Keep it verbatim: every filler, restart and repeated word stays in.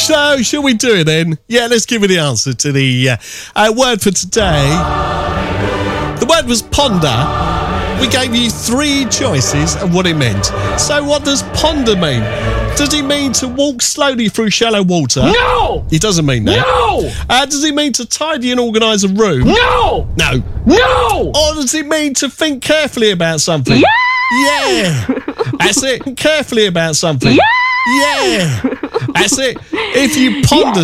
So, shall we do it then? Yeah, let's give you the answer to the uh, uh, word for today. The word was ponder. We gave you three choices of what it meant. So what does ponder mean? Does it mean to walk slowly through shallow water? No! It doesn't mean that. No! Uh, does it mean to tidy and organise a room? No! No. No! Or does it mean to think carefully about something? Yeah! Yeah! That's it. Think carefully about something. Yeah! Yeah! That's it. If you ponder